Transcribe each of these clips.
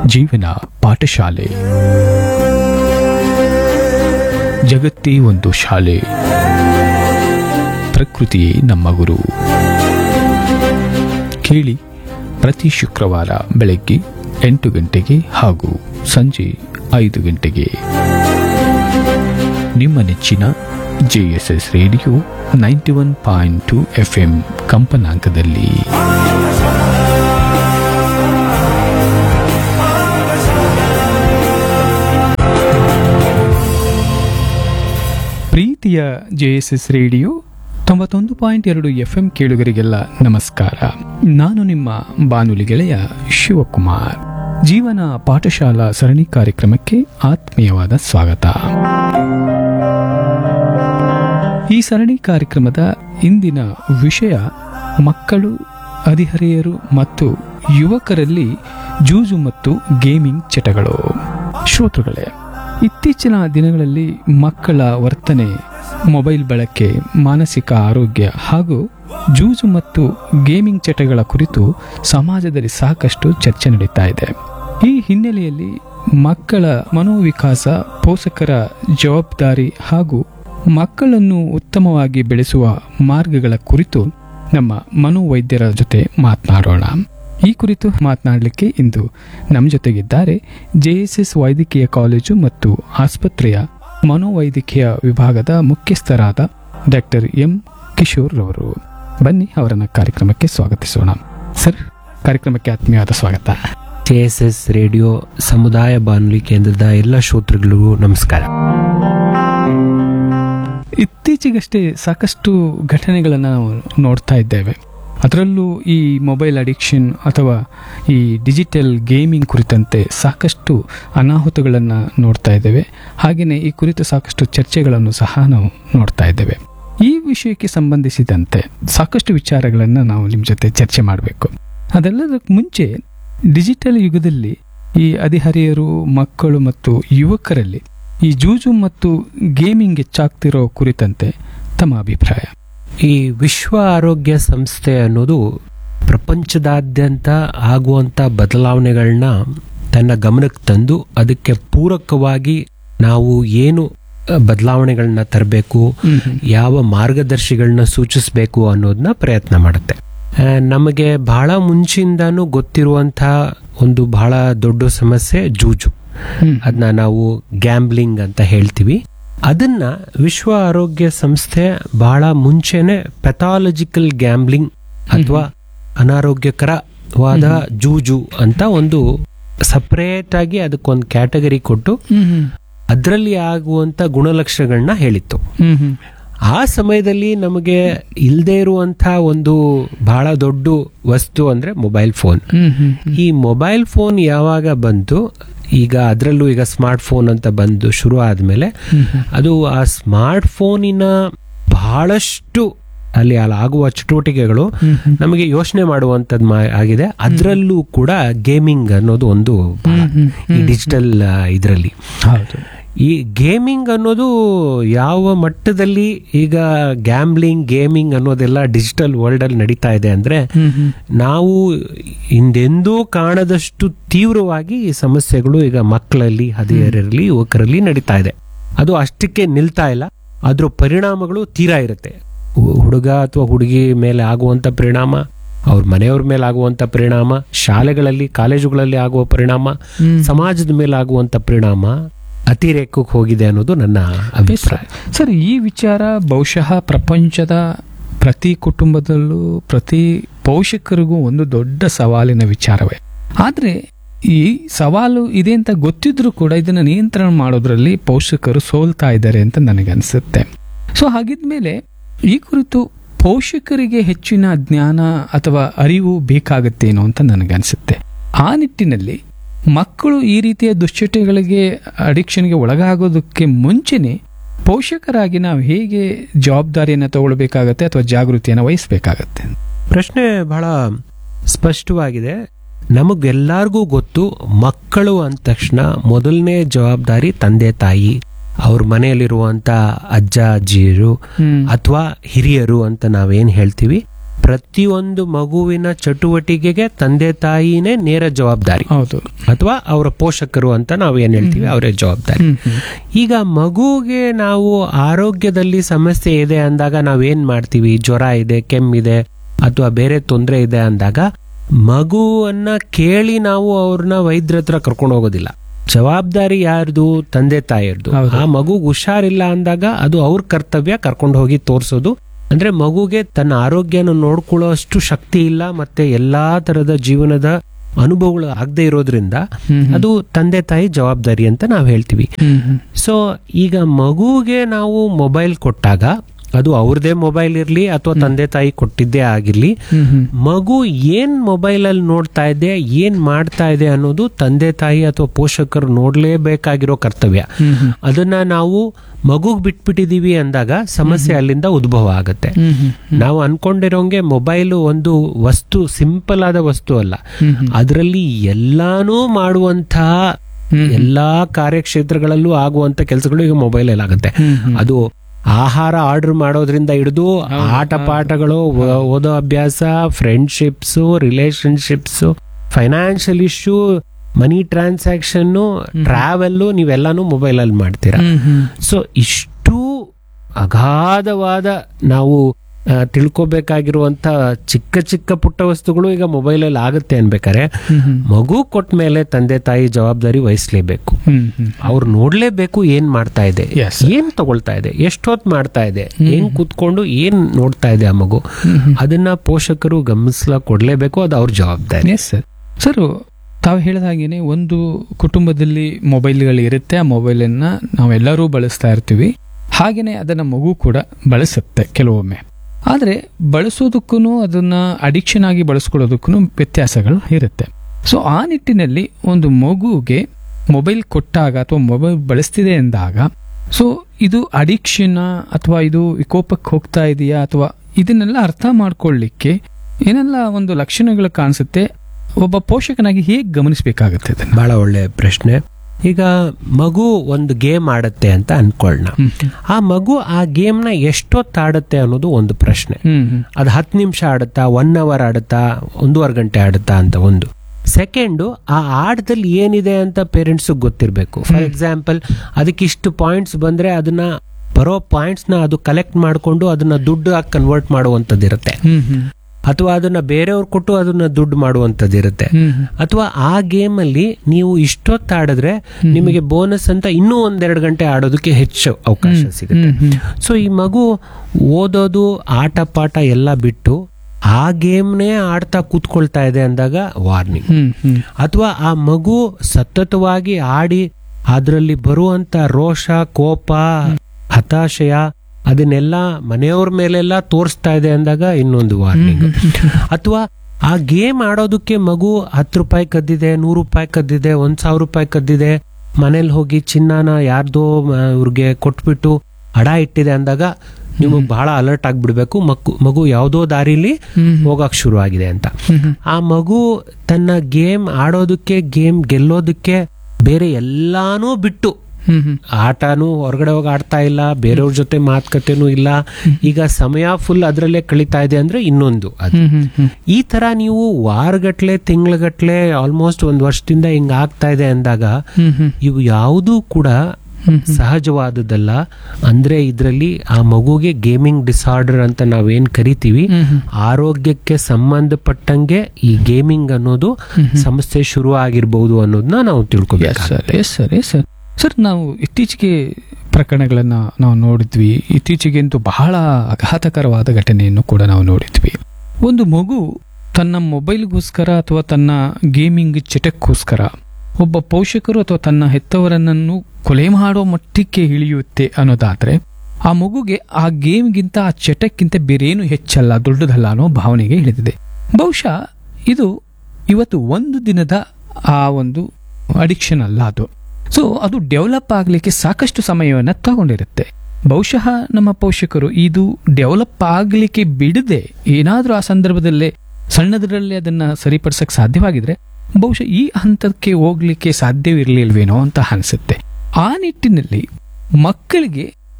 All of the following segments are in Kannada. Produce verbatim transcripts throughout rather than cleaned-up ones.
ಜೀವನ ಪಾಠಶಾಲೆ. ಜಗತ್ತೇ ಒಂದು ಶಾಲೆ, ಪ್ರಕೃತಿಯೇ ನಮ್ಮ ಗುರು. ಕೇಳಿ ಪ್ರತಿ ಶುಕ್ರವಾರ ಬೆಳಗ್ಗೆ ಎಂಟು ಗಂಟೆಗೆ ಹಾಗೂ ಸಂಜೆ ಐದು ಗಂಟೆಗೆ ನಿಮ್ಮ ನೆಚ್ಚಿನ JSS radio ninety one point to F M ಕಂಪನಾಂಕದಲ್ಲಿ. ಪ್ರೀತಿಯ ಜೆಎಸ್ಎಸ್ ರೇಡಿಯೋ ತೊಂಬತ್ತೊಂದು ಪಾಯಿಂಟ್ ಎರಡು ಎಫ್ ಎಂ ಕೇಳುಗರಿಗೆಲ್ಲ ನಮಸ್ಕಾರ. ನಾನು ನಿಮ್ಮ ಬಾನುಲಿ ಗೆಳೆಯ ಶಿವಕುಮಾರ್. ಜೀವನ ಪಾಠಶಾಲಾ ಸರಣಿ ಕಾರ್ಯಕ್ರಮಕ್ಕೆ ಆತ್ಮೀಯವಾದ ಸ್ವಾಗತ. ಈ ಸರಣಿ ಕಾರ್ಯಕ್ರಮದ ಇಂದಿನ ವಿಷಯ ಮಕ್ಕಳು, ಹದಿಹರೆಯರು ಮತ್ತು ಯುವಕರಲ್ಲಿ ಜೂಜು ಮತ್ತು ಗೇಮಿಂಗ್ ಚಟಗಳು. ಶ್ರೋತೃಗಳೇ, ಇತ್ತೀಚಿನ ದಿನಗಳಲ್ಲಿ ಮಕ್ಕಳ ವರ್ತನೆ, ಮೊಬೈಲ್ ಬಳಕೆ, ಮಾನಸಿಕ ಆರೋಗ್ಯ ಹಾಗೂ ಜೂಜು ಮತ್ತು ಗೇಮಿಂಗ್ ಚಟಗಳ ಕುರಿತು ಸಮಾಜದಲ್ಲಿ ಸಾಕಷ್ಟು ಚರ್ಚೆ ನಡೀತಾ ಇದೆ. ಈ ಹಿನ್ನೆಲೆಯಲ್ಲಿ ಮಕ್ಕಳ ಮನೋವಿಕಾಸ, ಪೋಷಕರ ಜವಾಬ್ದಾರಿ ಹಾಗೂ ಮಕ್ಕಳನ್ನು ಉತ್ತಮವಾಗಿ ಬೆಳೆಸುವ ಮಾರ್ಗಗಳ ಕುರಿತು ನಮ್ಮ ಮನೋವೈದ್ಯರ ಜೊತೆ ಮಾತನಾಡೋಣ. ಈ ಕುರಿತು ಮಾತನಾಡಲಿಕ್ಕೆ ಇಂದು ನಮ್ಮ ಜೊತೆಗಿದ್ದಾರೆ ಜೆಎಸ್ಎಸ್ ವೈದ್ಯಕೀಯ ಕಾಲೇಜು ಮತ್ತು ಆಸ್ಪತ್ರೆಯ ಮನೋವೈದ್ಯಕೀಯ ವಿಭಾಗದ ಮುಖ್ಯಸ್ಥರಾದ ಡಾಕ್ಟರ್ ಎಂ ಕಿಶೋರ್ ರವರು. ಬನ್ನಿ ಅವರನ್ನ ಕಾರ್ಯಕ್ರಮಕ್ಕೆ ಸ್ವಾಗತಿಸೋಣ. ಸರ್, ಕಾರ್ಯಕ್ರಮಕ್ಕೆ ಆತ್ಮೀಯವಾದ ಸ್ವಾಗತ. ಜೆಎಸ್ಎಸ್ ರೇಡಿಯೋ ಸಮುದಾಯ ಬಾನುಲಿ ಕೇಂದ್ರದ ಎಲ್ಲ ಶ್ರೋತೃಗಳಿಗೂ ನಮಸ್ಕಾರ. ಇತ್ತೀಚೆಗಷ್ಟೇ ಸಾಕಷ್ಟು ಘಟನೆಗಳನ್ನು ನಾವು ನೋಡ್ತಾ ಇದ್ದೇವೆ. ಅದರಲ್ಲೂ ಈ ಮೊಬೈಲ್ ಅಡಿಕ್ಷನ್ ಅಥವಾ ಈ ಡಿಜಿಟಲ್ ಗೇಮಿಂಗ್ ಕುರಿತಂತೆ ಸಾಕಷ್ಟು ಅನಾಹುತಗಳನ್ನು ನೋಡ್ತಾ ಇದ್ದೇವೆ. ಹಾಗೆಯೇ ಈ ಕುರಿತು ಸಾಕಷ್ಟು ಚರ್ಚೆಗಳನ್ನು ಸಹ ನಾವು ನೋಡ್ತಾ ಇದ್ದೇವೆ. ಈ ವಿಷಯಕ್ಕೆ ಸಂಬಂಧಿಸಿದಂತೆ ಸಾಕಷ್ಟು ವಿಚಾರಗಳನ್ನು ನಾವು ನಿಮ್ಮ ಜೊತೆ ಚರ್ಚೆ ಮಾಡಬೇಕು. ಅದೆಲ್ಲದಕ್ಕೆ ಮುಂಚೆ ಡಿಜಿಟಲ್ ಯುಗದಲ್ಲಿ ಈ ಹದಿಹರೆಯರು, ಮಕ್ಕಳು ಮತ್ತು ಯುವಕರಲ್ಲಿ ಈ ಜೂಜು ಮತ್ತು ಗೇಮಿಂಗ್ ಹೆಚ್ಚಾಗ್ತಿರೋ ಕುರಿತಂತೆ ತಮ್ಮ ಅಭಿಪ್ರಾಯ? ಈ ವಿಶ್ವ ಆರೋಗ್ಯ ಸಂಸ್ಥೆ ಅನ್ನೋದು ಪ್ರಪಂಚದಾದ್ಯಂತ ಆಗುವಂತ ಬದಲಾವಣೆಗಳನ್ನ ತನ್ನ ಗಮನಕ್ಕೆ ತಂದು ಅದಕ್ಕೆ ಪೂರಕವಾಗಿ ನಾವು ಏನು ಬದಲಾವಣೆಗಳನ್ನ ತರಬೇಕು, ಯಾವ ಮಾರ್ಗದರ್ಶಿಗಳನ್ನ ಸೂಚಿಸಬೇಕು ಅನ್ನೋದನ್ನ ಪ್ರಯತ್ನ ಮಾಡುತ್ತೆ. ನಮಗೆ ಬಹಳ ಮುಂಚಿಂದಾನು ಗೊತ್ತಿರುವಂತಹ ಒಂದು ಬಹಳ ದೊಡ್ಡ ಸಮಸ್ಯೆ ಜೂಜು. ಅದನ್ನ ನಾವು ಗ್ಯಾಂಬ್ಲಿಂಗ್ ಅಂತ ಹೇಳ್ತೀವಿ. ಅದನ್ನ ವಿಶ್ವ ಆರೋಗ್ಯ ಸಂಸ್ಥೆ ಬಹಳ ಮುಂಚೆನೆ ಪೆಥಾಲಜಿಕಲ್ ಗ್ಯಾಂಬ್ಲಿಂಗ್ ಅಥವಾ ಅನಾರೋಗ್ಯಕರವಾದ ಜೂಜು ಅಂತ ಒಂದು ಸಪರೇಟ್ ಆಗಿ ಅದಕ್ಕೊಂದು ಕ್ಯಾಟಗರಿ ಕೊಟ್ಟು ಅದರಲ್ಲಿ ಆಗುವಂತ ಗುಣಲಕ್ಷಣಗಳನ್ನ ಹೇಳಿತ್ತು. ಆ ಸಮಯದಲ್ಲಿ ನಮಗೆ ಇಲ್ಲದೆ ಇರುವಂತ ಒಂದು ಬಹಳ ದೊಡ್ಡ ವಸ್ತು ಅಂದ್ರೆ ಮೊಬೈಲ್ ಫೋನ್. ಈ ಮೊಬೈಲ್ ಫೋನ್ ಯಾವಾಗ ಬಂತು, ಈಗ ಅದರಲ್ಲೂ ಈಗ ಸ್ಮಾರ್ಟ್ ಫೋನ್ ಅಂತ ಬಂದು ಶುರು ಆದ್ಮೇಲೆ ಅದು ಆ ಸ್ಮಾರ್ಟ್ ಫೋನಿನ ಬಹಳಷ್ಟು ಅಲ್ಲಿ ಅಲ್ಲಿ ಆಗುವ ಚಟುವಟಿಕೆಗಳು ನಮಗೆ ಯೋಚನೆ ಮಾಡುವಂತದ್ದು ಆಗಿದೆ. ಅದರಲ್ಲೂ ಕೂಡ ಗೇಮಿಂಗ್ ಅನ್ನೋದು ಒಂದು ಈ ಡಿಜಿಟಲ್ ಇದರಲ್ಲಿ. ಈ ಗೇಮಿಂಗ್ ಅನ್ನೋದು ಯಾವ ಮಟ್ಟದಲ್ಲಿ ಈಗ ಗ್ಯಾಂಬ್ಲಿಂಗ್, ಗೇಮಿಂಗ್ ಅನ್ನೋದೆಲ್ಲ ಡಿಜಿಟಲ್ ವರ್ಲ್ಡ್ ಅಲ್ಲಿ ನಡೀತಾ ಇದೆ ಅಂದ್ರೆ ನಾವು ಹಿಂದೆಂದೂ ಕಾಣದಷ್ಟು ತೀವ್ರವಾಗಿ ಈ ಸಮಸ್ಯೆಗಳು ಈಗ ಮಕ್ಕಳಲ್ಲಿ, ಹದಿಹರೆಯರಲ್ಲಿ, ಯುವಕರಲ್ಲಿ ನಡೀತಾ ಇದೆ. ಅದು ಅಷ್ಟಕ್ಕೆ ನಿಲ್ತಾ ಇಲ್ಲ. ಅದ್ರ ಪರಿಣಾಮಗಳು ತೀರಾ ಇರುತ್ತೆ. ಹುಡುಗ ಅಥವಾ ಹುಡುಗಿ ಮೇಲೆ ಆಗುವಂತ ಪರಿಣಾಮ, ಅವ್ರ ಮನೆಯವ್ರ ಮೇಲೆ ಆಗುವಂತ ಪರಿಣಾಮ, ಶಾಲೆಗಳಲ್ಲಿ, ಕಾಲೇಜುಗಳಲ್ಲಿ ಆಗುವ ಪರಿಣಾಮ, ಸಮಾಜದ ಮೇಲೆ ಆಗುವಂತ ಪರಿಣಾಮ ಅತಿರೇಕಕ್ಕೆ ಹೋಗಿದೆ ಅನ್ನೋದು ನನ್ನ ಅಭಿಪ್ರಾಯ. ಸರ್, ಈ ವಿಚಾರ ಬಹುಶಃ ಪ್ರಪಂಚದ ಪ್ರತಿ ಕುಟುಂಬದಲ್ಲೂ ಪ್ರತಿ ಪೋಷಕರಿಗೂ ಒಂದು ದೊಡ್ಡ ಸವಾಲಿನ ವಿಚಾರವೇ. ಆದ್ರೆ ಈ ಸವಾಲು ಇದೆ ಅಂತ ಗೊತ್ತಿದ್ರೂ ಕೂಡ ಇದನ್ನ ನಿಯಂತ್ರಣ ಮಾಡೋದ್ರಲ್ಲಿ ಪೋಷಕರು ಸೋಲ್ತಾ ಇದ್ದಾರೆ ಅಂತ ನನಗನ್ಸುತ್ತೆ. ಸೊ ಹಾಗಿದ್ಮೇಲೆ ಈ ಕುರಿತು ಪೋಷಕರಿಗೆ ಹೆಚ್ಚಿನ ಜ್ಞಾನ ಅಥವಾ ಅರಿವು ಬೇಕಾಗತ್ತೇನೋ ಅಂತ ನನಗನ್ಸುತ್ತೆ. ಆ ನಿಟ್ಟಿನಲ್ಲಿ ಮಕ್ಕಳು ಈ ರೀತಿಯ ದುಶ್ಚಟಗಳಿಗೆ, ಅಡಿಕ್ಷನ್ಗೆ ಒಳಗಾಗೋದಕ್ಕೆ ಮುಂಚೆನೆ ಪೋಷಕರಾಗಿ ನಾವು ಹೇಗೆ ಜವಾಬ್ದಾರಿಯನ್ನು ತಗೊಳ್ಬೇಕಾಗತ್ತೆ ಅಥವಾ ಜಾಗೃತಿಯನ್ನು ವಹಿಸಬೇಕಾಗತ್ತೆ? ಪ್ರಶ್ನೆ ಬಹಳ ಸ್ಪಷ್ಟವಾಗಿದೆ. ನಮಗೆಲ್ಲರಿಗೂ ಗೊತ್ತು, ಮಕ್ಕಳು ಅಂದ ತಕ್ಷಣ ಮೊದಲನೇ ಜವಾಬ್ದಾರಿ ತಂದೆ ತಾಯಿ, ಅವ್ರ ಮನೆಯಲ್ಲಿರುವಂತ ಅಜ್ಜ ಅಜ್ಜಿಯರು ಅಥವಾ ಹಿರಿಯರು ಅಂತ ನಾವೇನ್ ಹೇಳ್ತೀವಿ, ಪ್ರತಿಯೊಂದು ಮಗುವಿನ ಚಟುವಟಿಕೆಗೆ ತಂದೆ ತಾಯಿನೇ ನೇರ ಜವಾಬ್ದಾರಿ, ಹೌದು, ಅಥವಾ ಅವರ ಪೋಷಕರು ಅಂತ ನಾವು ಏನ್ ಹೇಳ್ತೀವಿ ಅವರೇ ಜವಾಬ್ದಾರಿ. ಈಗ ಮಗುಗೆ ನಾವು ಆರೋಗ್ಯದಲ್ಲಿ ಸಮಸ್ಯೆ ಇದೆ ಅಂದಾಗ ನಾವೇನ್ ಮಾಡ್ತೀವಿ, ಜ್ವರ ಇದೆ, ಕೆಮ್ಮಿದೆ ಅಥವಾ ಬೇರೆ ತೊಂದರೆ ಇದೆ ಅಂದಾಗ ಮಗುವನ್ನ ಕೇಳಿ ನಾವು ಅವ್ರನ್ನ ವೈದ್ಯರ ಹತ್ರ ಕರ್ಕೊಂಡು ಹೋಗೋದಿಲ್ಲ. ಜವಾಬ್ದಾರಿ ಯಾರ್ದು? ತಂದೆ ತಾಯಿಯರ್ದು. ಆ ಮಗು ಹುಷಾರಿಲ್ಲ ಅಂದಾಗ ಅದು ಅವ್ರ ಕರ್ತವ್ಯ ಕರ್ಕೊಂಡು ಹೋಗಿ ತೋರ್ಸೋದು. ಅಂದ್ರೆ ಮಗುಗೆ ತನ್ನ ಆರೋಗ್ಯನ ನೋಡ್ಕೊಳ್ಳೋ ಅಷ್ಟು ಶಕ್ತಿ ಇಲ್ಲ, ಮತ್ತೆ ಎಲ್ಲಾ ತರದ ಜೀವನದ ಅನುಭವಗಳು ಆಗದೆ ಇರೋದ್ರಿಂದ ಅದು ತಂದೆ ತಾಯಿ ಜವಾಬ್ದಾರಿ ಅಂತ ನಾವು ಹೇಳ್ತೀವಿ. ಸೊ ಈಗ ಮಗುಗೆ ನಾವು ಮೊಬೈಲ್ ಕೊಟ್ಟಾಗ ಅದು ಅವ್ರದೇ ಮೊಬೈಲ್ ಇರ್ಲಿ ಅಥವಾ ತಂದೆ ತಾಯಿ ಕೊಟ್ಟಿದ್ದೇ ಆಗಿರ್ಲಿ, ಮಗು ಏನ್ ಮೊಬೈಲ್ ಅಲ್ಲಿ ನೋಡ್ತಾ ಇದೆ, ಏನ್ ಮಾಡ್ತಾ ಇದೆ ಅನ್ನೋದು ತಂದೆ ತಾಯಿ ಅಥವಾ ಪೋಷಕರು ನೋಡ್ಲೇಬೇಕಾಗಿರೋ ಕರ್ತವ್ಯ. ಅದನ್ನ ನಾವು ಮಗುಗ್ ಬಿಟ್ಬಿಟ್ಟಿದೀವಿ ಅಂದಾಗ ಸಮಸ್ಯೆ ಅಲ್ಲಿಂದ ಉದ್ಭವ ಆಗತ್ತೆ. ನಾವು ಅನ್ಕೊಂಡಿರೋಂಗೆ ಮೊಬೈಲ್ ಒಂದು ವಸ್ತು, ಸಿಂಪಲ್ ಆದ ವಸ್ತು ಅಲ್ಲ. ಅದರಲ್ಲಿ ಎಲ್ಲಾನು ಮಾಡುವಂತಹ ಎಲ್ಲಾ ಕಾರ್ಯಕ್ಷೇತ್ರಗಳಲ್ಲೂ ಆಗುವಂತ ಕೆಲಸಗಳು ಈಗ ಮೊಬೈಲ್ ಅಲ್ಲಿ ಆಗುತ್ತೆ. ಅದು ಆಹಾರ ಆರ್ಡರ್ ಮಾಡೋದ್ರಿಂದ ಹಿಡಿದು ಆಟ ಪಾಠಗಳು, ಓದೋ ಅಭ್ಯಾಸ, ಫ್ರೆಂಡ್ಶಿಪ್ಸ್, ರಿಲೇಶನ್ಶಿಪ್ಸ್, ಫೈನಾನ್ಷಿಯಲ್ ಇಶ್ಯೂ, ಮನಿ ಟ್ರಾನ್ಸಾಕ್ಷನ್, ಟ್ರಾವೆಲ್, ನೀವೆಲ್ಲಾನು ಮೊಬೈಲ್ ಅಲ್ಲಿ ಮಾಡ್ತೀರಾ. ಸೊ ಇಷ್ಟು ಅಗಾಧವಾದ ನಾವು ತಿಳ್ಕೊಬೇಕಾಗಿರುವಂತ ಚಿಕ್ಕ ಚಿಕ್ಕ ಪುಟ್ಟ ವಸ್ತುಗಳು ಈಗ ಮೊಬೈಲ್ ಅಲ್ಲಿ ಆಗುತ್ತೆ ಅನ್ಬೇಕಾರೆ ಮಗು ಕೊಟ್ಟ ಮೇಲೆ ತಂದೆ ತಾಯಿ ಜವಾಬ್ದಾರಿ ವಹಿಸ್ಲೇಬೇಕು. ಅವ್ರು ನೋಡ್ಲೇಬೇಕು ಏನ್ ಮಾಡ್ತಾ ಇದೆ, ಏನ್ ತಗೊಳ್ತಾ ಇದೆ, ಎಷ್ಟೊತ್ತು ಮಾಡ್ತಾ ಇದೆ, ಹೆಂಗ್ ಕುತ್ಕೊಂಡು ಏನ್ ನೋಡ್ತಾ ಇದೆ ಆ ಮಗು, ಅದನ್ನ ಪೋಷಕರು ಗಮನಿಸ್ಲಾ ಕೊಡ್ಲೇಬೇಕು. ಅದು ಅವ್ರ ಜವಾಬ್ದಾರಿ. ಸರ್, ತಾವು ಹೇಳಿದ ಹಾಗೇನೆ ಒಂದು ಕುಟುಂಬದಲ್ಲಿ ಮೊಬೈಲ್ಗಳು ಇರುತ್ತೆ, ಆ ಮೊಬೈಲನ್ನ ನಾವೆಲ್ಲರೂ ಬಳಸ್ತಾ ಇರ್ತೀವಿ. ಹಾಗೇನೆ ಅದನ್ನ ಮಗು ಕೂಡ ಬಳಸುತ್ತೆ ಕೆಲವೊಮ್ಮೆ. ಆದರೆ ಬಳಸೋದಕ್ಕೂ ಅದನ್ನ ಅಡಿಕ್ಷನ್ ಆಗಿ ಬಳಸ್ಕೊಳ್ಳೋದಕ್ಕೂ ವ್ಯತ್ಯಾಸಗಳು ಇರುತ್ತೆ. ಸೊ ಆ ನಿಟ್ಟಿನಲ್ಲಿ ಒಂದು ಮಗುಗೆ ಮೊಬೈಲ್ ಕೊಟ್ಟಾಗ ಅಥವಾ ಮೊಬೈಲ್ ಬಳಸ್ತಿದೆ ಎಂದಾಗ, ಸೊ ಇದು ಅಡಿಕ್ಷನ್ ಅಥವಾ ಇದು ವಿಕೋಪಕ್ಕೆ ಹೋಗ್ತಾ ಇದೆಯಾ ಅಥವಾ ಇದನ್ನೆಲ್ಲ ಅರ್ಥ ಮಾಡ್ಕೊಳ್ಳಿಕ್ಕೆ ಏನೆಲ್ಲ ಒಂದು ಲಕ್ಷಣಗಳು ಕಾಣಿಸುತ್ತೆ, ಒಬ್ಬ ಪೋಷಕನಾಗಿ ಹೇಗೆ ಗಮನಿಸಬೇಕಾಗುತ್ತೆ? ಬಹಳ ಒಳ್ಳೆ ಪ್ರಶ್ನೆ. ಈಗ ಮಗು ಒಂದು ಗೇಮ್ ಆಡತ್ತೆ ಅಂತ ಅನ್ಕೊಳ್ಳೋಣ. ಆ ಮಗು ಆ ಗೇಮ್ ನ ಎಷ್ಟೊತ್ತು ಆಡುತ್ತೆ ಅನ್ನೋದು ಒಂದು ಪ್ರಶ್ನೆ. ಅದು ಹತ್ತು ನಿಮಿಷ ಆಡುತ್ತಾ, ಒನ್ ಅವರ್ ಆಡುತ್ತಾ, ಒಂದೂವರೆ ಗಂಟೆ ಆಡುತ್ತಾ ಅಂತ ಒಂದು. ಸೆಕೆಂಡು, ಆ ಆಟದಲ್ಲಿ ಏನಿದೆ ಅಂತ ಪೇರೆಂಟ್ಸ್ ಗೊತ್ತಿರಬೇಕು. ಫಾರ್ ಎಕ್ಸಾಂಪಲ್, ಅದಕ್ಕೆ ಇಷ್ಟು ಪಾಯಿಂಟ್ಸ್ ಬಂದ್ರೆ ಅದನ್ನ ಬರೋ ಪಾಯಿಂಟ್ಸ್ ನ ಅದು ಕಲೆಕ್ಟ್ ಮಾಡಿಕೊಂಡು ಅದನ್ನ ದುಡ್ಡು ಆಗಿ ಕನ್ವರ್ಟ್ ಮಾಡುವಂತದ್ದಿರುತ್ತೆ, ಅಥವಾ ಅದನ್ನ ಬೇರೆಯವ್ರು ಕೊಟ್ಟು ಅದನ್ನ ದುಡ್ಡು ಮಾಡುವಂತದ್ದಿರುತ್ತೆ. ಅಥವಾ ಆ ಗೇಮ್ ಅಲ್ಲಿ ನೀವು ಇಷ್ಟೊತ್ತು ಆಡಿದ್ರೆ ನಿಮಗೆ ಬೋನಸ್ ಅಂತ ಇನ್ನೂ ಒಂದೆರಡು ಗಂಟೆ ಆಡೋದಕ್ಕೆ ಹೆಚ್ಚು ಅವಕಾಶ ಸಿಗುತ್ತೆ. ಸೊ ಈ ಮಗು ಓದೋದು, ಆಟ ಪಾಠ ಎಲ್ಲ ಬಿಟ್ಟು ಆ ಗೇಮ್ನೇ ಆಡ್ತಾ ಕೂತ್ಕೊಳ್ತಾ ಇದೆ ಅಂದಾಗ ವಾರ್ನಿಂಗ್. ಅಥವಾ ಆ ಮಗು ಸತತವಾಗಿ ಆಡಿ ಅದರಲ್ಲಿ ಬರುವಂತ ರೋಷ, ಕೋಪ, ಹತಾಶಯ ಅದನ್ನೆಲ್ಲ ಮನೆಯವ್ರ ಮೇಲೆಲ್ಲ ತೋರಿಸ್ತಾ ಇದೆ ಅಂದಾಗ ಇನ್ನೊಂದು ವಾರ್ನಿಂಗ್. ಅಥವಾ ಆ ಗೇಮ್ ಆಡೋದಕ್ಕೆ ಮಗು ಹತ್ತು ರೂಪಾಯಿ ಕದ್ದಿದೆ, ನೂರು ರೂಪಾಯಿ ಕದ್ದಿದೆ, ಒಂದ್ ಸಾವಿರ ರೂಪಾಯಿ ಕದ್ದಿದೆ, ಮನೇಲಿ ಹೋಗಿ ಚಿನ್ನಾನ ಯಾರ್ದೋ ಇವ್ರಿಗೆ ಕೊಟ್ಬಿಟ್ಟು ಹಡ ಇಟ್ಟಿದೆ ಅಂದಾಗ ನಿಮಗ್ ಬಹಳ ಅಲರ್ಟ್ ಆಗ್ಬಿಡ್ಬೇಕು. ಮಗು ಮಗು ಯಾವ್ದೋ ದಾರಿಲಿ ಹೋಗಕ್ ಶುರು ಆಗಿದೆ ಅಂತ. ಆ ಮಗು ತನ್ನ ಗೇಮ್ ಆಡೋದಕ್ಕೆ, ಗೇಮ್ ಗೆಲ್ಲೋದಕ್ಕೆ ಬೇರೆ ಎಲ್ಲಾನು ಬಿಟ್ಟು, ಆಟನೂ ಹೊರಗಡೆ ಹೋಗಿ ಆಡ್ತಾ ಇಲ್ಲ, ಬೇರೆಯವ್ರ ಜೊತೆ ಮಾತುಕತೆನೂ ಇಲ್ಲ, ಈಗ ಸಮಯ ಫುಲ್ ಅದರಲ್ಲೇ ಕಳೀತಾ ಇದೆ ಅಂದ್ರೆ ಇನ್ನೊಂದು ಅದು. ಈ ತರ ನೀವು ವಾರಗಟ್ಲೆ, ತಿಂಗಳಗಟ್ಲೆ, ಆಲ್ಮೋಸ್ಟ್ ಒಂದ್ ವರ್ಷದಿಂದ ಹಿಂಗ ಆಗ್ತಾ ಇದೆ ಅಂದಾಗ ಇವು ಯಾವುದೂ ಕೂಡ ಸಹಜವಾದದ್ದಲ್ಲ. ಅಂದ್ರೆ ಇದರಲ್ಲಿ ಆ ಮಗುಗೆ ಗೇಮಿಂಗ್ ಡಿಸಾರ್ಡರ್ ಅಂತ ನಾವೇನ್ ಕರಿತೀವಿ, ಆರೋಗ್ಯಕ್ಕೆ ಸಂಬಂಧಪಟ್ಟಂಗೆ ಈ ಗೇಮಿಂಗ್ ಅನ್ನೋದು ಸಮಸ್ಯೆ ಶುರು ಆಗಿರ್ಬಹುದು ಅನ್ನೋದನ್ನ ನಾವು ತಿಳ್ಕೊಬೇಕು. ಸರ್, ನಾವು ಇತ್ತೀಚೆಗೆ ಪ್ರಕರಣಗಳನ್ನ ನಾವು ನೋಡಿದ್ವಿ. ಇತ್ತೀಚೆಗಂತೂ ಬಹಳ ಆಘಾತಕರವಾದ ಘಟನೆಯನ್ನು ಕೂಡ ನಾವು ನೋಡಿದ್ವಿ. ಒಂದು ಮಗು ತನ್ನ ಮೊಬೈಲ್ಗೋಸ್ಕರ ಅಥವಾ ತನ್ನ ಗೇಮಿಂಗ್ ಚಟಕ್ಕೋಸ್ಕರ ಒಬ್ಬ ಪೋಷಕರು ಅಥವಾ ತನ್ನ ಹೆತ್ತವರನ್ನು ಕೊಲೆ ಮಾಡೋ ಮಟ್ಟಕ್ಕೆ ಇಳಿಯುತ್ತೆ ಅನ್ನೋದಾದ್ರೆ, ಆ ಮಗುಗೆ ಆ ಗೇಮ್ಗಿಂತ, ಆ ಚಟಕ್ಕಿಂತ ಬೇರೇನು ಹೆಚ್ಚಲ್ಲ, ದೊಡ್ಡದಲ್ಲ ಅನ್ನೋ ಭಾವನೆಗೆ ಇಳಿದಿದೆ. ಬಹುಶಃ ಇದು ಇವತ್ತು ಒಂದು ದಿನದ ಆ ಒಂದು ಅಡಿಕ್ಷನ್ ಅಲ್ಲ ಅದು. ಸೊ ಅದು ಡೆವಲಪ್ ಆಗಲಿಕ್ಕೆ ಸಾಕಷ್ಟು ಸಮಯವನ್ನು ತಗೊಂಡಿರುತ್ತೆ. ಬಹುಶಃ ನಮ್ಮ ಪೋಷಕರು ಇದು ಡೆವಲಪ್ ಆಗಲಿಕ್ಕೆ ಬಿಡದೆ ಏನಾದರೂ ಆ ಸಂದರ್ಭದಲ್ಲೇ ಸಣ್ಣದರಲ್ಲೇ ಅದನ್ನ ಸರಿಪಡಿಸಕ್ಕೆ ಸಾಧ್ಯವಾಗಿದ್ರೆ ಬಹುಶಃ ಈ ಹಂತಕ್ಕೆ ಹೋಗ್ಲಿಕ್ಕೆ ಸಾಧ್ಯವಿರಲಿಲ್ವೇನೋ ಅಂತ ಅನಿಸುತ್ತೆ. ಆ ನಿಟ್ಟಿನಲ್ಲಿ ಮಕ್ಕಳಿಗೆ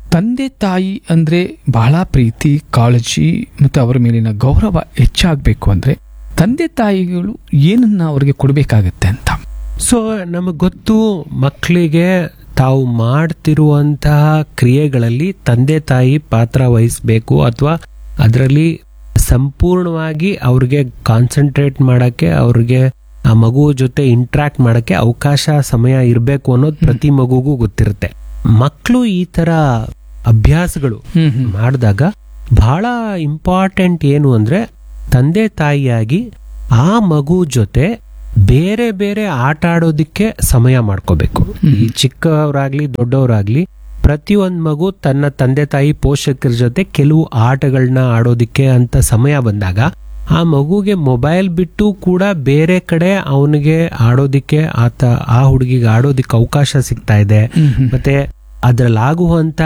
ತಂದೆ ತಾಯಿ ಅಂದ್ರೆ ಬಹಳ ಪ್ರೀತಿ, ಕಾಳಜಿ ಮತ್ತು ಅವರ ಮೇಲಿನ ಗೌರವ ಹೆಚ್ಚಾಗಬೇಕು ಅಂದ್ರೆ ತಂದೆ ತಾಯಿಗಳು ಏನನ್ನ ಅವ್ರಿಗೆ ಕೊಡಬೇಕಾಗತ್ತೆ ಅಂತ. ಸೊ ನಮಗೆ ಗೊತ್ತು, ಮಕ್ಕಳಿಗೆ ತಾವು ಮಾಡ್ತಿರುವಂತಹ ಕ್ರಿಯೆಗಳಲ್ಲಿ ತಂದೆ ತಾಯಿ ಪಾತ್ರ ವಹಿಸಬೇಕು, ಅಥವಾ ಅದರಲ್ಲಿ ಸಂಪೂರ್ಣವಾಗಿ ಅವ್ರಿಗೆ ಕಾನ್ಸಂಟ್ರೇಟ್ ಮಾಡಕ್ಕೆ, ಅವ್ರಿಗೆ ಆ ಮಗು ಜೊತೆ ಇಂಟ್ರಾಕ್ಟ್ ಮಾಡಕ್ಕೆ ಅವಕಾಶ, ಸಮಯ ಇರಬೇಕು ಅನ್ನೋದು ಪ್ರತಿ ಮಗುಗೂ ಗೊತ್ತಿರುತ್ತೆ. ಮಕ್ಕಳು ಈ ತರ ಅಭ್ಯಾಸಗಳು ಮಾಡಿದಾಗ ಬಹಳ ಇಂಪಾರ್ಟೆಂಟ್ ಏನು ಅಂದ್ರೆ, ತಂದೆ ತಾಯಿಯಾಗಿ ಆ ಮಗು ಜೊತೆ ಬೇರೆ ಬೇರೆ ಆಟ ಆಡೋದಿಕ್ಕೆ ಸಮಯ ಮಾಡ್ಕೋಬೇಕು. ಈ ಚಿಕ್ಕವರಾಗ್ಲಿ ದೊಡ್ಡವರಾಗ್ಲಿ ಪ್ರತಿಯೊಂದು ಮಗು ತನ್ನ ತಂದೆ ತಾಯಿ ಪೋಷಕರ ಜೊತೆ ಕೆಲವು ಆಟಗಳನ್ನ ಆಡೋದಿಕ್ಕೆ ಅಂತ ಸಮಯ ಬಂದಾಗ ಆ ಮಗುಗೆ ಮೊಬೈಲ್ ಬಿಟ್ಟು ಕೂಡ ಬೇರೆ ಕಡೆ ಅವನಿಗೆ ಆಡೋದಿಕ್ಕೆ, ಆತ ಆ ಹುಡುಗಿಗೆ ಆಡೋದಿಕ್ಕೆ ಅವಕಾಶ ಸಿಗ್ತಾ ಇದೆ. ಮತ್ತೆ ಅದ್ರಲ್ಲಾಗುವಂತ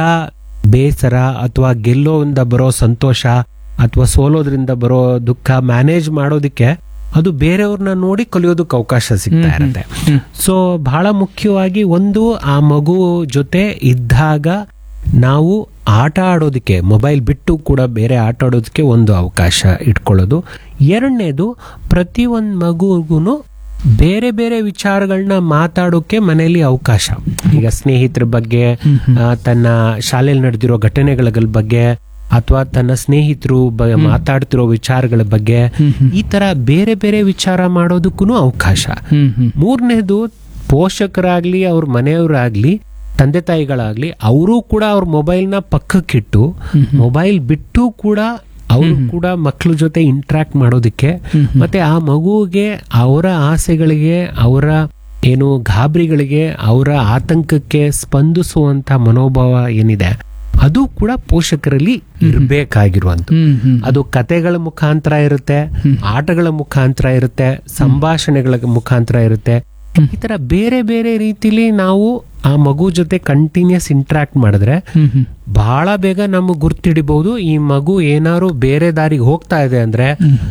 ಬೇಸರ ಅಥವಾ ಗೆಲ್ಲೋದ್ರಿಂದ ಬರೋ ಸಂತೋಷ ಅಥವಾ ಸೋಲೋದ್ರಿಂದ ಬರೋ ದುಃಖ ಮ್ಯಾನೇಜ್ ಮಾಡೋದಿಕ್ಕೆ ಅದು ಬೇರೆಯವ್ರನ್ನ ನೋಡಿ ಕಲಿಯೋದಕ್ಕೆ ಅವಕಾಶ ಸಿಗ್ತಾ ಇರುತ್ತೆ. ಸೊ ಬಹಳ ಮುಖ್ಯವಾಗಿ ಒಂದು, ಆ ಮಗು ಜೊತೆ ಇದ್ದಾಗ ನಾವು ಆಟ ಆಡೋದಕ್ಕೆ, ಮೊಬೈಲ್ ಬಿಟ್ಟು ಕೂಡ ಬೇರೆ ಆಟ ಆಡೋದಕ್ಕೆ ಒಂದು ಅವಕಾಶ ಇಟ್ಕೊಳ್ಳೋದು. ಎರಡನೇದು, ಪ್ರತಿ ಒಂದು ಮಗುಗೂ ಬೇರೆ ಬೇರೆ ವಿಚಾರಗಳನ್ನ ಮಾತಾಡೋಕೆ ಮನೆಯಲ್ಲಿ ಅವಕಾಶ. ಈಗ ಸ್ನೇಹಿತರ ಬಗ್ಗೆ, ತನ್ನ ಶಾಲೆಯಲ್ಲಿ ನಡೆದಿರೋ ಘಟನೆಗಳ ಬಗ್ಗೆ, ಅಥವಾ ತನ್ನ ಸ್ನೇಹಿತರು ಮಾತಾಡ್ತಿರೋ ವಿಚಾರಗಳ ಬಗ್ಗೆ, ಈ ತರ ಬೇರೆ ಬೇರೆ ವಿಚಾರ ಮಾಡೋದಕ್ಕೂ ಅವಕಾಶ. ಮೂರನೇದು, ಪೋಷಕರಾಗ್ಲಿ ಅವ್ರ ಮನೆಯವರಾಗ್ಲಿ ತಂದೆ ತಾಯಿಗಳಾಗ್ಲಿ ಅವರು ಕೂಡ ಅವ್ರ ಮೊಬೈಲ್ನ ಪಕ್ಕಕ್ಕಿಟ್ಟು ಮೊಬೈಲ್ ಬಿಟ್ಟು ಕೂಡ ಅವರು ಕೂಡ ಮಕ್ಕಳ ಜೊತೆ ಇಂಟ್ರಾಕ್ಟ್ ಮಾಡೋದಕ್ಕೆ, ಮತ್ತೆ ಆ ಮಗುವಿಗೆ ಅವರ ಆಸೆಗಳಿಗೆ, ಅವರ ಏನು ಗಾಬರಿಗಳಿಗೆ, ಅವರ ಆತಂಕಕ್ಕೆ ಸ್ಪಂದಿಸುವಂತ ಮನೋಭಾವ ಏನಿದೆ ಅದು ಕೂಡ ಪೋಷಕರಲ್ಲಿ ಇರಬೇಕಾಗಿರುವಂತ. ಅದು ಕತೆಗಳ ಮುಖಾಂತರ ಇರುತ್ತೆ, ಆಟಗಳ ಮುಖಾಂತರ ಇರುತ್ತೆ, ಸಂಭಾಷಣೆಗಳ ಮುಖಾಂತರ ಇರುತ್ತೆ. ಈ ತರ ಬೇರೆ ಬೇರೆ ರೀತಿಲಿ ನಾವು ಆ ಮಗು ಜೊತೆ ಕಂಟಿನ್ಯೂಸ್ ಇಂಟ್ರಾಕ್ಟ್ ಮಾಡಿದ್ರೆ ಬಹಳ ಬೇಗ ನಮಗೆ ಗುರ್ತಿಡಿಬಹುದು ಈ ಮಗು ಏನಾದ್ರು ಬೇರೆ ದಾರಿಗೆ ಹೋಗ್ತಾ ಇದೆ ಅಂದ್ರೆ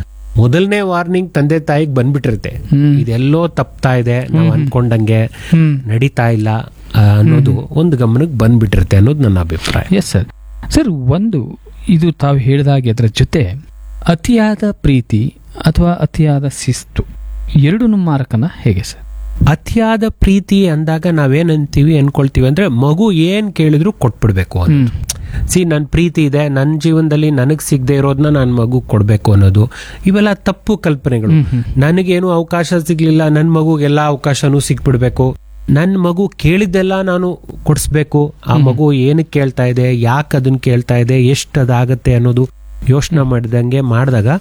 ಮೊದಲನೇ ವಾರ್ನಿಂಗ್ ತಂದೆ ತಾಯಿಗೆ ಬಂದ್ಬಿಟ್ಟಿರುತ್ತೆ, ಇದೆಲ್ಲೋ ತಪ್ತಾ ಇದೆ, ನಾವು ಅನ್ಕೊಂಡಂಗೆ ನಡೀತಾ ಇಲ್ಲ ಅನ್ನೋದು ಒಂದು ಗಮನಕ್ಕೆ ಬಂದ್ಬಿಟ್ಟಿರುತ್ತೆ ಅನ್ನೋದು ನನ್ನ ಅಭಿಪ್ರಾಯ. Yes sir. ಸರ್, ಒಂದು ಇದು ತಾವು ಹೇಳಿದಾಗೆ ಅದರ ಜೊತೆ ಅತಿಯಾದ ಪ್ರೀತಿ ಅಥವಾ ಅತಿಯಾದ ಶಿಸ್ತು ಎರಡು ಮಾರಕನ ಹೇಗೆ ಸರ್? ಅತಿಯಾದ ಪ್ರೀತಿ ಅಂದಾಗ ನಾವೇನಂತೀವಿ ಅನ್ಕೊಳ್ತೀವಿ ಅಂದ್ರೆ ಮಗು ಏನ್ ಕೇಳಿದ್ರು ಕೊಟ್ಬಿಡ್ಬೇಕು ಅನ್ನೋದು. ಸಿ, ನನ್ ಪ್ರೀತಿ ಇದೆ, ನನ್ನ ಜೀವನದಲ್ಲಿ ನನಗ್ ಸಿಗದೆ ಇರೋದನ್ನ ನಾನು ಮಗು ಕೊಡ್ಬೇಕು ಅನ್ನೋದು, ಇವೆಲ್ಲ ತಪ್ಪು ಕಲ್ಪನೆಗಳು. ನನಗೇನು ಅವಕಾಶ ಸಿಗ್ಲಿಲ್ಲ, ನನ್ ಮಗುಗೆಲ್ಲಾ ಅವಕಾಶನೂ ಸಿಕ್ಬಿಡ್ಬೇಕು, ನನ್ನ ಮಗು ಕೇಳಿದ್ದೆಲ್ಲ ನಾನು ಕೊಡಿಸ್ಬೇಕು, ಆ ಮಗು ಏನಕ್ಕೆ ಕೇಳ್ತಾ ಇದೆ, ಯಾಕೆ ಅದನ್ನ ಕೇಳ್ತಾ ಇದೆ, ಎಷ್ಟು ಅದಾಗತ್ತೆ ಅನ್ನೋದು ಯೋಚನೆ ಮಾಡಿದಂಗೆ ಮಾಡಿದಾಗ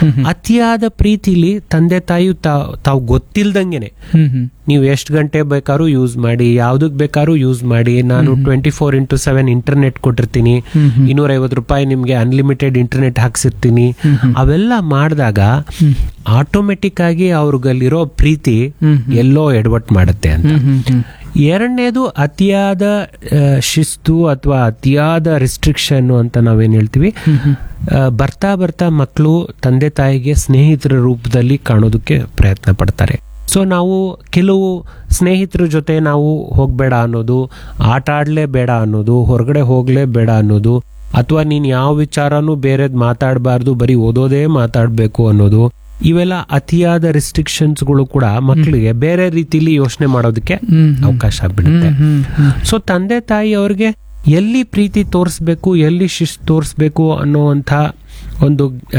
ಅತಿಯಾದ ಪ್ರೀತಿಲಿ ತಂದೆ ತಾಯಿ ತಾವು ಗೊತ್ತಿಲ್ದಂಗೆನೆ ನೀವು ಎಷ್ಟು ಗಂಟೆ ಬೇಕಾದ್ರೂ ಯೂಸ್ ಮಾಡಿ, ಯಾವ್ದಕ್ ಬೇಕಾದ್ರೂ ಯೂಸ್ ಮಾಡಿ, ನಾನು twenty four into seven internet ಕೊಟ್ಟಿರ್ತೀನಿ, ಇನ್ನೂರ ಐವತ್ತು ರೂಪಾಯಿ ನಿಮ್ಗೆ ಅನ್ಲಿಮಿಟೆಡ್ ಇಂಟರ್ನೆಟ್ ಹಾಕ್ಸಿರ್ತೀನಿ, ಅವೆಲ್ಲ ಮಾಡಿದಾಗ ಆಟೋಮೆಟಿಕ್ ಆಗಿ ಅವ್ರಿಗಲ್ಲಿರೋ ಪ್ರೀತಿ ಎಲ್ಲೋ ಎಡವಟ್ ಮಾಡುತ್ತೆ ಅಂತ. ಎರಡನೇದು, ಅತಿಯಾದ ಶಿಸ್ತು ಅಥವಾ ಅತಿಯಾದ ರಿಸ್ಟ್ರಿಕ್ಷನ್ ಅಂತ ನಾವೇನ್ ಹೇಳ್ತೀವಿ. ಬರ್ತಾ ಬರ್ತಾ ಮಕ್ಕಳು ತಂದೆ ತಾಯಿಗೆ ಸ್ನೇಹಿತರ ರೂಪದಲ್ಲಿ ಕಾಣೋದಕ್ಕೆ ಪ್ರಯತ್ನ ಪಡ್ತಾರೆ. ಸೊ ನಾವು ಕೆಲವು ಸ್ನೇಹಿತರ ಜೊತೆ ನಾವು ಹೋಗ್ಬೇಡ ಅನ್ನೋದು, ಆಟ ಆಡ್ಲೇ ಬೇಡ ಅನ್ನೋದು, ಹೊರಗಡೆ ಹೋಗ್ಲೇ ಬೇಡ ಅನ್ನೋದು, ಅಥವಾ ನೀನ್ ಯಾವ ವಿಚಾರನೂ ಬೇರೆದ್ ಮಾತಾಡಬಾರ್ದು, ಬರೀ ಓದೋದೇ ಮಾತಾಡ್ಬೇಕು ಅನ್ನೋದು, ಇವೆಲ್ಲ ಅತಿಯಾದ ರಿಸ್ಟ್ರಿಕ್ಷನ್ಸ್ಗಳು ಕೂಡ ಮಕ್ಕಳಿಗೆ ಬೇರೆ ರೀತಿಲಿ ಯೋಚನೆ ಮಾಡೋದಕ್ಕೆ ಅವಕಾಶ ಬಿಡುತ್ತೆ. ಸೊ ತಂದೆ ತಾಯಿ ಅವ್ರಿಗೆ ಎಲ್ಲಿ ಪ್ರೀತಿ ತೋರಿಸ್ಬೇಕು, ಎಲ್ಲಿ ಶಿಸ್ತು ತೋರಿಸ್ಬೇಕು ಅನ್ನೋವಂಥ ಒಂದು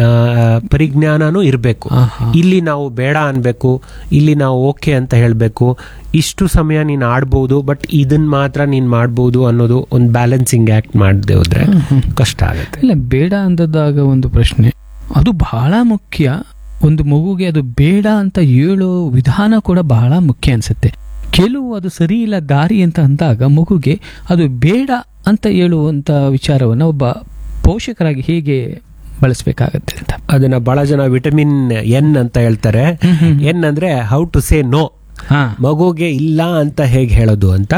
ಪರಿಜ್ಞಾನನೂ ಇರಬೇಕು. ಇಲ್ಲಿ ನಾವು ಬೇಡ ಅನ್ಬೇಕು, ಇಲ್ಲಿ ನಾವು ಓಕೆ ಅಂತ ಹೇಳ್ಬೇಕು, ಇಷ್ಟು ಸಮಯ ನೀನ್ ಆಡ್ಬೋದು ಬಟ್ ಇದನ್ ಮಾತ್ರ ನೀನ್ ಮಾಡ್ಬೋದು ಅನ್ನೋದು ಒಂದು ಬ್ಯಾಲೆನ್ಸಿಂಗ್ ಆಕ್ಟ್ ಮಾಡದೆ ಹೋದ್ರೆ ಕಷ್ಟ ಆಗುತ್ತೆ. ಇಲ್ಲ, ಬೇಡ ಅಂದದಾಗ ಒಂದು ಪ್ರಶ್ನೆ, ಅದು ಬಹಳ ಮುಖ್ಯ. ಒಂದು ಮಗುಗೆ ಅದು ಬೇಡ ಅಂತ ಹೇಳೋ ವಿಧಾನ ಕೂಡ ಬಹಳ ಮುಖ್ಯ ಅನ್ಸುತ್ತೆ. ಕೆಲವು ಅದು ಸರಿ ಇಲ್ಲ ದಾರಿ ಅಂತ ಅಂದಾಗ ಮಗುಗೆ ಅದು ಬೇಡ ಅಂತ ಹೇಳುವಂತ ವಿಚಾರವನ್ನ ಒಬ್ಬ ಪೋಷಕರಾಗಿ ಹೇಗೆ ಬಳಸಬೇಕಾಗತ್ತೆ ಅಂತ. ಅದನ್ನ ಬಹಳ ಜನ ವಿಟಮಿನ್ ಎನ್ ಅಂತ ಹೇಳ್ತಾರೆ. ಎನ್ ಅಂದ್ರೆ ಹೌ ಟು ಸೇ ನೋ, ಮಗುಗೆ ಇಲ್ಲ ಅಂತ ಹೇಗೆ ಹೇಳೋದು ಅಂತ.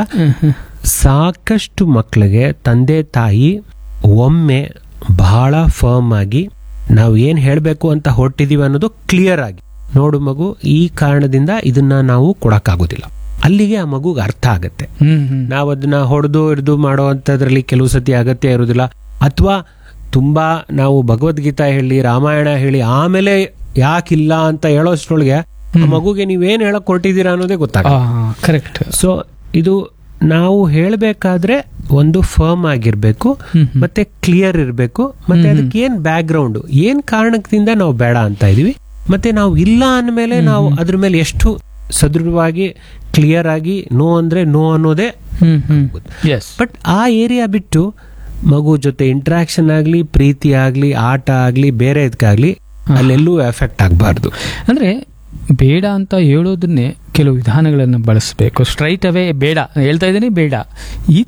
ಸಾಕಷ್ಟು ಮಕ್ಕಳಿಗೆ ತಂದೆ ತಾಯಿ ಒಮ್ಮೆ ಬಹಳ ಫರ್ಮ್ ಆಗಿ ನಾವು ಏನ್ ಹೇಳ್ಬೇಕು ಅಂತ ಹೊರಟಿದೀವಿ ಅನ್ನೋದು ಕ್ಲಿಯರ್ ಆಗಿ, ನೋಡು ಮಗು, ಈ ಕಾರಣದಿಂದ ಇದನ್ನ ನಾವು ಕೊಡಕ್ಕಾಗೋದಿಲ್ಲ, ಅಲ್ಲಿಗೆ ಆ ಮಗುಗೆ ಅರ್ಥ ಆಗತ್ತೆ. ಹ್ಮ್ ಹ್ಮ್ ನಾವು ಅದನ್ನ ಹೊಡೆದು ಹಿಡಿದು ಮಾಡೋ ಅಂಥದ್ರಲ್ಲಿ ಕೆಲವು ಸತಿ ಅಗತ್ಯ ಇರೋದಿಲ್ಲ. ಅಥವಾ ತುಂಬಾ ನಾವು ಭಗವದ್ಗೀತಾ ಹೇಳಿ ರಾಮಾಯಣ ಹೇಳಿ ಆಮೇಲೆ ಯಾಕಿಲ್ಲ ಅಂತ ಹೇಳೋಷ್ಟ್ರೊಳಗೆ ಆ ಮಗುಗೆ ನೀವೇನ್ ಹೇಳಕ್ ಹೊರಟಿದ್ದೀರಾ ಅನ್ನೋದೇ ಗೊತ್ತಾಗಲ್ಲ. ಕರೆಕ್ಟ್. ಸೊ ಇದು ನಾವು ಹೇಳಬೇಕಾದ್ರೆ ಒಂದು ಫರ್ಮ್ ಆಗಿರ್ಬೇಕು, ಮತ್ತೆ ಕ್ಲಿಯರ್ ಇರಬೇಕು, ಮತ್ತೆ ಅದಕ್ಕೆ ಏನ್ ಬ್ಯಾಕ್ ಗ್ರೌಂಡ್, ಏನ್ ಕಾರಣದಿಂದ ನಾವು ಬೇಡ ಅಂತ ಇದೀವಿ, ಮತ್ತೆ ನಾವು ಇಲ್ಲ ಅಂದಮೇಲೆ ನಾವು ಅದ್ರ ಮೇಲೆ ಎಷ್ಟು ಸದೃಢವಾಗಿ ಕ್ಲಿಯರ್ ಆಗಿ ನೋ ಅಂದ್ರೆ ನೋ ಅನ್ನೋದೇ. ಬಟ್ ಆ ಏರಿಯಾ ಬಿಟ್ಟು ಮಗು ಜೊತೆ ಇಂಟ್ರಾಕ್ಷನ್ ಆಗ್ಲಿ, ಪ್ರೀತಿ ಆಗ್ಲಿ, ಆಟ ಆಗ್ಲಿ, ಬೇರೆ ಇದಕ್ಕಾಗ್ಲಿ ಅಲ್ಲೆಲ್ಲೂ ಎಫೆಕ್ಟ್ ಆಗಬಾರ್ದು. ಅಂದ್ರೆ ಬೇಡ ಅಂತ ಹೇಳೋದನ್ನೇ ಕೆಲವು ವಿಧಾನಗಳನ್ನು ಬಳಸಬೇಕು. ಸ್ಟ್ರೈಟ್ ಅವೇ ಬೇಡ ಹೇಳ್ತಾ ಇದ್ದೀನಿ ಬೇಡ, ಈ